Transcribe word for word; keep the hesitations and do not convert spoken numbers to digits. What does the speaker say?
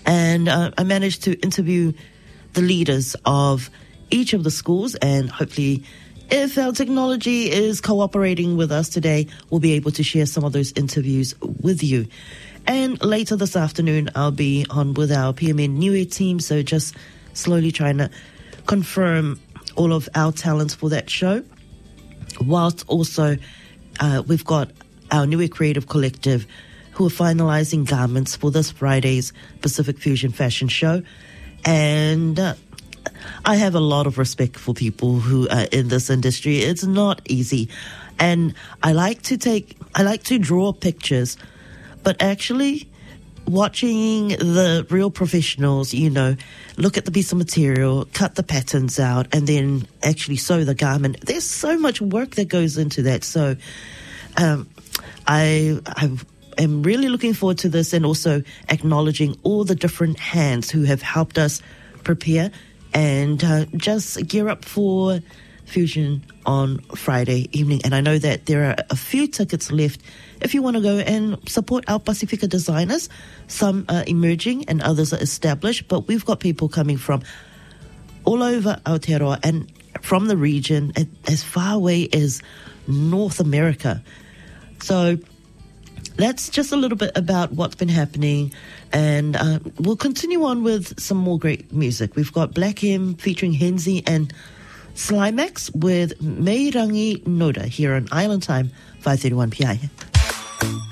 And uh, I managed to interview the leaders of each of the schools, and hopefully if our technology is cooperating with us today, we'll be able to share some of those interviews with you. And later this afternoon, I'll be on with our P M N Niue team, so just slowly trying to confirm all of our talents for that show. Whilst also uh, we've got our Niue Creative Collective who are finalizing garments for this Friday's Pacific Fusion Fashion Show. And uh, I have a lot of respect for people who are in this industry. It's not easy. And I like to take, I like to draw pictures, but actually watching the real professionals, you know, look at the piece of material, cut the patterns out, and then actually sew the garment. There's so much work that goes into that. So um, I, I am really looking forward to this, and also acknowledging all the different hands who have helped us prepare and uh, just gear up for Fusion on Friday evening. And I know that there are a few tickets left if you want to go and support our Pacifica designers. Some are emerging and others are established, but we've got people coming from all over Aotearoa and from the region as far away as North America. So that's just a little bit about what's been happening, and uh, we'll continue on with some more great music. We've got Black M featuring Henzi and Slimax with Meirangi Noda here on Island Time, five thirty-one P M.